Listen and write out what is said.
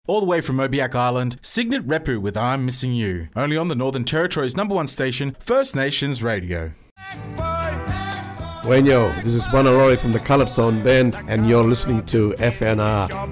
All the way from Mobiak Island, Signet Repu with I'm Missing You. Only on the Northern Territory's #1 station, First Nations Radio. Wenyo, this is Bonalori from the Coloured Stone Band, and you're listening to FNR.